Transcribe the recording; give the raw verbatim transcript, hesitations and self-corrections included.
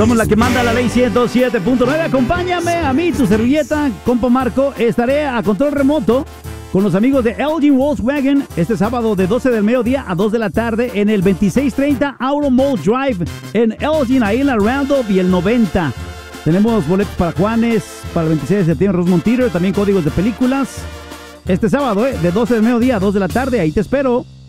Somos la que manda la ley ciento siete punto nueve. Acompáñame a mí, tu servilleta, compa Marco. Estaré a control remoto con los amigos de L G Volkswagen este sábado de doce del mediodía a dos de la tarde en el veintiséis treinta Auto Mall Drive en Elgin, ahí en la Randolph y el noventa. Tenemos boletos para Juanes, para el veintiséis de septiembre, Rosemont Theater, también códigos de películas. Este sábado, eh, de doce del mediodía a dos de la tarde, ahí te espero.